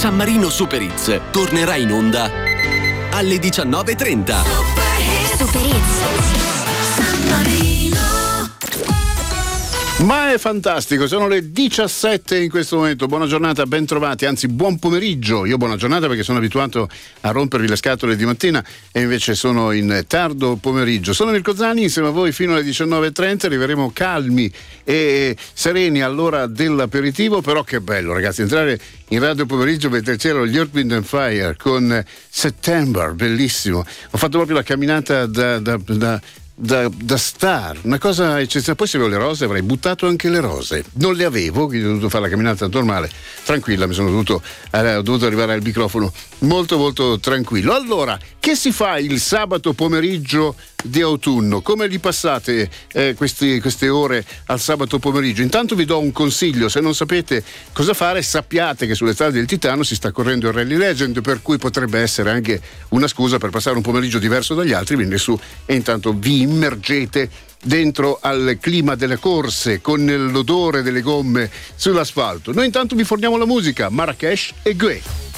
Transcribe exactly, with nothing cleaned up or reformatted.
San Marino Super Hits tornerà in onda alle diciannove e trenta. Super Hits. San Marino. Ma è fantastico, sono le diciassette in questo momento. Buona giornata, ben trovati, anzi buon pomeriggio. Io buona giornata perché sono abituato a rompervi le scatole di mattina e invece sono in tardo pomeriggio. Sono Mirko Zani, insieme a voi fino alle diciannove e trenta. Arriveremo calmi e sereni all'ora dell'aperitivo. Però che bello, ragazzi, entrare in radio pomeriggio mentre c'erano gli Earth, Wind and Fire con September, bellissimo. Ho fatto proprio la camminata da... da, da Da, da star, una cosa eccezionale. Poi se avevo le rose avrei buttato anche le rose, non le avevo, quindi ho dovuto fare la camminata normale, tranquilla, mi sono dovuto, eh, ho dovuto arrivare al microfono molto molto tranquillo. Allora, che si fa il sabato pomeriggio di autunno? Come li passate eh, questi, queste ore al sabato pomeriggio? Intanto vi do un consiglio: se non sapete cosa fare, sappiate che sulle strade del Titano si sta correndo il Rally Legend, per cui potrebbe essere anche una scusa per passare un pomeriggio diverso dagli altri. Venite su e intanto vi immergete dentro al clima delle corse con l'odore delle gomme sull'asfalto. Noi intanto vi forniamo la musica, Marrakesh e Gue.